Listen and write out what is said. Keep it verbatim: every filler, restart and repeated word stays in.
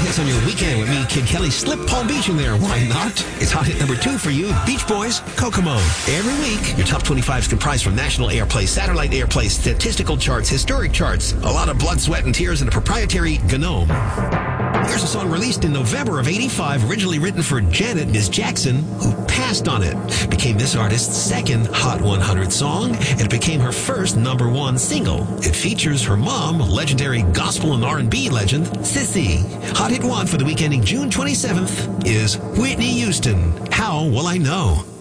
on your weekend with me, Kid Kelly. Slip Palm Beach in there. Why not? It's hot hit number two for you, Beach Boys, Kokomo. Every week, your top twenty-five is comprised from national airplay, satellite airplay, statistical charts, historic charts, a lot of blood, sweat, and tears, and a proprietary GNOME. Here's a song released in November of eighty-five, originally written for Janet Miz Jackson, who passed on it. Became this artist's second Hot one hundred song, and it became her first number one single. It features her mom, legendary gospel and R and B legend, Sissy. Hot Hit one for the week ending June twenty-seventh is Whitney Houston, How Will I Know?